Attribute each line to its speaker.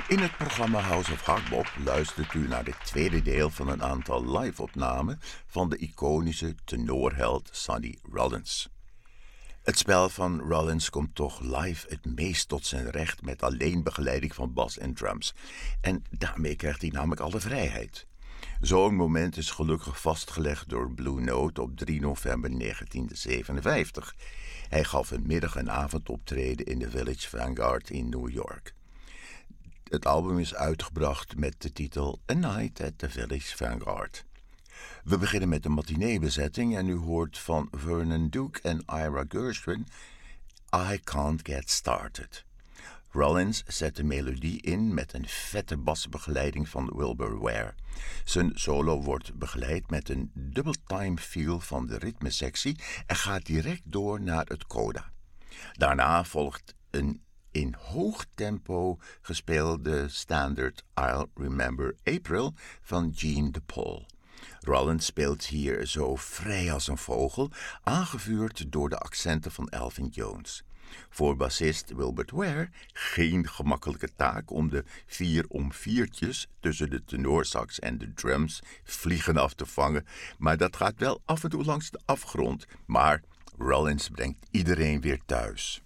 Speaker 1: In het programma House of Hardbop luistert u naar het tweede deel van een aantal live-opnamen van de iconische tenorheld Sonny Rollins. Het spel van Rollins komt toch live het meest tot zijn recht met alleen begeleiding van bas en drums. En daarmee krijgt hij namelijk alle vrijheid. Zo'n moment is gelukkig vastgelegd door Blue Note op 3 november 1957. Hij gaf een middag- en avondoptreden in de Village Vanguard in New York. Het album is uitgebracht met de titel A Night at the Village Vanguard. We beginnen met de matinee-bezetting en u hoort van Vernon Duke en Ira Gershwin I Can't Get Started. Rollins zet de melodie in met een vette basbegeleiding van Wilbur Ware. Zijn solo wordt begeleid met een double-time feel van de ritmesectie en gaat direct door naar het coda. Daarna volgt een in hoog tempo gespeelde standaard I'll Remember April van Gene DePaul. Rollins speelt hier zo vrij als een vogel, aangevuurd door de accenten van Elvin Jones. Voor bassist Wilbur Ware geen gemakkelijke taak om de 4-om-4'tjes tussen de tenorsax en de drums vliegen af te vangen, maar dat gaat wel af en toe langs de afgrond. Maar Rollins brengt iedereen weer thuis.